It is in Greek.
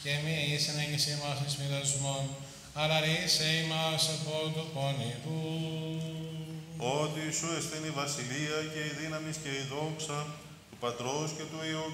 και μη συνέχιση μας εις μηδεσμών, αλλά ρίσε ημάς από το πονηρού. Ότι σου εστίν η βασιλεία και η δύναμις και η δόξα του Πατρός και του Υιού